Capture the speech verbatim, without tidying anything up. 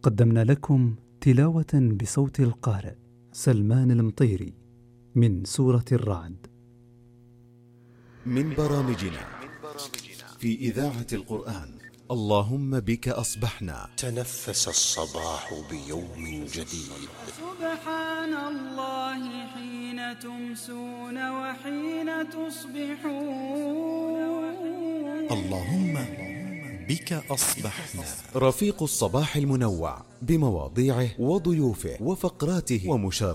قدمنا لكم تلاوة بصوت القارئ سلمان المطيري من سورة الرعد من برامجنا في إذاعة القرآن. اللهم بك أصبحنا. تنفس الصباح بيوم جديد. سبحان الله حين تمسون وحين تصبحون. اللهم بك أصبحنا. رفيق الصباح المنوع بمواضيعه وضيوفه وفقراته ومشاركته.